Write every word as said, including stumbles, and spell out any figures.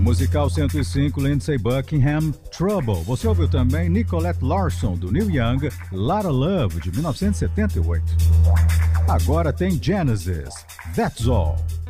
Musical cento e cinco, Lindsey Buckingham, Trouble. Você ouviu também Nicolette Larson, do Neil Young, Lotta Love, de mil novecentos e setenta e oito. Agora tem Genesis, That's All.